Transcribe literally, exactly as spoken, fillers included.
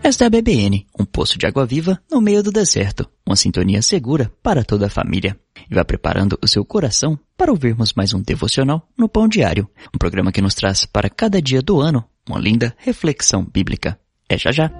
Esta é a B B N, um poço de água viva no meio do deserto, uma sintonia segura para toda a família. E vá preparando o seu coração para ouvirmos mais um devocional no Pão Diário, um programa que nos traz para cada dia do ano uma linda reflexão bíblica. É já já!